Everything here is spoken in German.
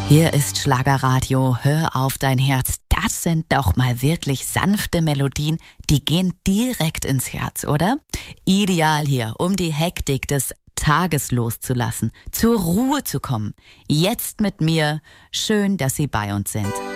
Hier ist Schlagerradio, hör auf dein Herz. Das sind doch mal wirklich sanfte Melodien, die gehen direkt ins Herz, oder? Ideal hier, um die Hektik des Tages loszulassen, zur Ruhe zu kommen. Jetzt mit mir, schön, dass Sie bei uns sind.